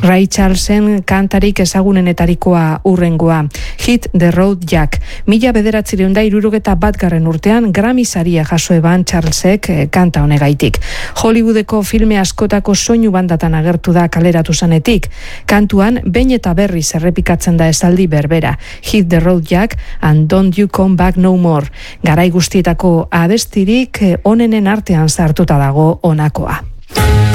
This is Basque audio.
Ray Charlesen kantarik ezagunenetarikoa urrengoa. Hit the Road Jack. 1961 urtean Grammy saria jaso eban Charlesek kanta honegaitik. Hollywoodeko filme askotako soinu bandatan agertu da kaleratu zanetik. Kantuan behin eta berriz errepikatzen da esaldi berbera. Hit the Road Jack and don't you come back no more. Garai guztietako abestirik onenen artean sartuta dago honakoa.